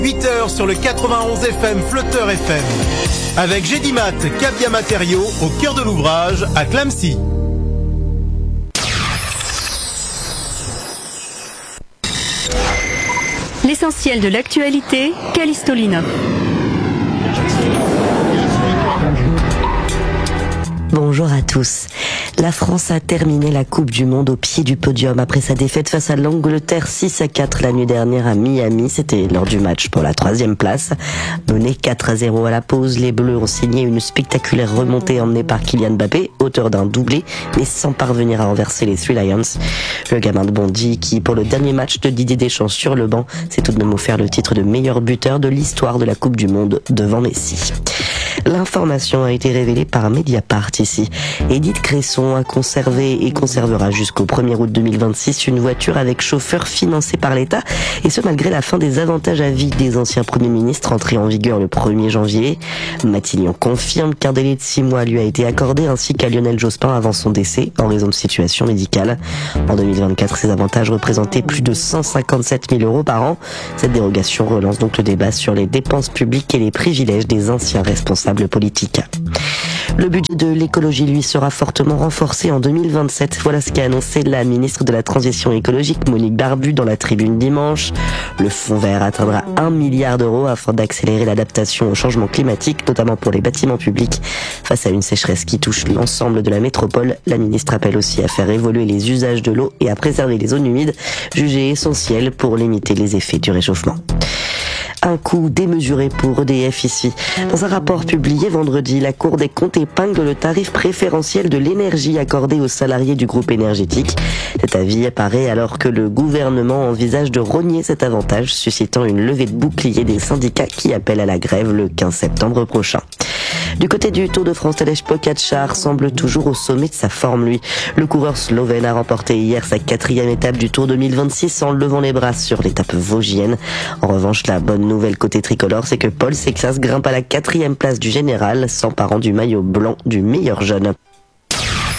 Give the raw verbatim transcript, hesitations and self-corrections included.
huit heures sur le quatre-vingt-onze F M Flotteur F M. Avec Gédimat, Cabia Matériaux, au cœur de l'ouvrage, à Clamecy. L'essentiel de l'actualité, Callisto Lino. Bonjour à tous. La France a terminé la Coupe du Monde au pied du podium après sa défaite face à l'Angleterre six à quatre la nuit dernière à Miami. C'était lors du match pour la troisième place. Menés quatre à zéro à la pause, les Bleus ont signé une spectaculaire remontée emmenée par Kylian Mbappé, auteur d'un doublé, mais sans parvenir à renverser les Three Lions. Le gamin de Bondy, qui pour le dernier match de Didier Deschamps sur le banc, s'est tout de même offert le titre de meilleur buteur de l'histoire de la Coupe du Monde devant Messi. L'information a été révélée par Mediapart ici. Édith Cresson a conservé et conservera jusqu'au premier août deux mille vingt-six une voiture avec chauffeur financée par l'État, et ce malgré la fin des avantages à vie des anciens premiers ministres entrés en vigueur le premier janvier. Matignon confirme qu'un délai de six mois lui a été accordé, ainsi qu'à Lionel Jospin avant son décès en raison de situation médicale. En deux mille vingt-quatre, ces avantages représentaient plus de cent cinquante-sept mille euros par an. Cette dérogation relance donc le débat sur les dépenses publiques et les privilèges des anciens responsables politique. Le budget de l'écologie, lui, sera fortement renforcé en deux mille vingt-sept. Voilà ce qu'a annoncé la ministre de la Transition écologique, Monique Barbu, dans la Tribune dimanche. Le fonds vert atteindra un milliard d'euros afin d'accélérer l'adaptation au changement climatique, notamment pour les bâtiments publics. Face à une sécheresse qui touche l'ensemble de la métropole, la ministre appelle aussi à faire évoluer les usages de l'eau et à préserver les zones humides, jugées essentielles pour limiter les effets du réchauffement. Un coût démesuré pour E D F ici. Dans un rapport publié vendredi, la Cour des comptes épingle le tarif préférentiel de l'énergie accordé aux salariés du groupe énergétique. Cet avis apparaît alors que le gouvernement envisage de rogner cet avantage, suscitant une levée de bouclier des syndicats qui appellent à la grève le quinze septembre prochain. Du côté du Tour de France, Tadej Pogačar semble toujours au sommet de sa forme, lui. Le coureur slovène a remporté hier sa quatrième étape du Tour deux mille vingt-six en levant les bras sur l'étape vosgienne. En revanche, la bonne nouvelle côté tricolore, c'est que Paul Sexas grimpe à la quatrième place du général, s'emparant du maillot blanc du meilleur jeune.